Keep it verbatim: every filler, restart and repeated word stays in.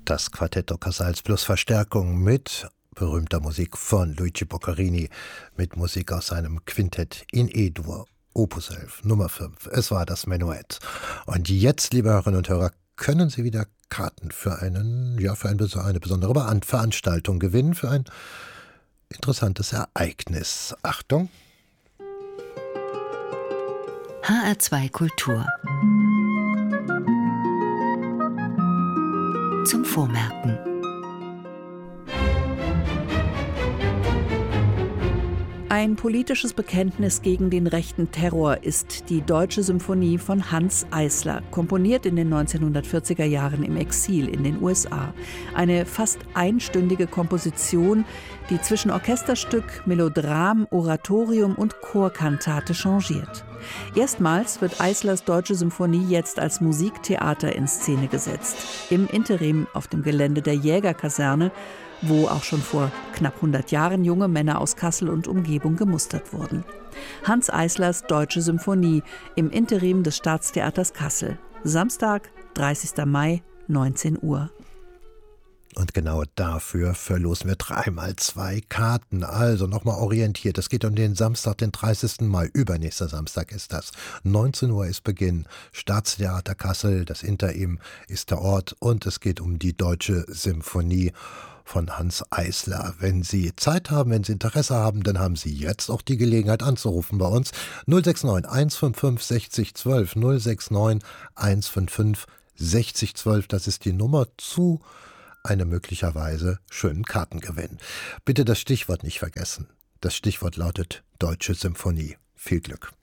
Das Quartetto Casals plus Verstärkung mit berühmter Musik von Luigi Boccherini, mit Musik aus seinem Quintett in E-Dur, Opus elf, Nummer fünf. Es war das Menuett. Und jetzt, liebe Hörerinnen und Hörer, können Sie wieder Karten für einen, ja, für ein, eine besondere Veranstaltung gewinnen, für ein interessantes Ereignis. Achtung! H R zwei Kultur. Zum Vormerken. Ein politisches Bekenntnis gegen den rechten Terror ist die Deutsche Symphonie von Hanns Eisler, komponiert in den neunzehnhundertvierziger Jahren im Exil in den U S A. Eine fast einstündige Komposition, die zwischen Orchesterstück, Melodram, Oratorium und Chorkantate changiert. Erstmals wird Eislers Deutsche Symphonie jetzt als Musiktheater in Szene gesetzt, im Interim auf dem Gelände der Jägerkaserne, wo auch schon vor knapp hundert Jahren junge Männer aus Kassel und Umgebung gemustert wurden. Hanns Eislers Deutsche Symphonie im Interim des Staatstheaters Kassel. Samstag, dreißigster Mai, neunzehn Uhr. Und genau dafür verlosen wir dreimal zwei Karten. Also nochmal orientiert. Es geht um den Samstag, den dreißigsten Mai. Übernächster Samstag ist das. neunzehn Uhr ist Beginn. Staatstheater Kassel, das Interim ist der Ort. Und es geht um die Deutsche Symphonie von Hanns Eisler. Wenn Sie Zeit haben, wenn Sie Interesse haben, dann haben Sie jetzt auch die Gelegenheit anzurufen bei uns. null sechs neun eins fünf fünf sechzig zwölf, null sechs neun eins fünf fünf sechzig zwölf. Das ist die Nummer zu einem möglicherweise schönen Kartengewinn. Bitte das Stichwort nicht vergessen. Das Stichwort lautet Deutsche Symphonie. Viel Glück.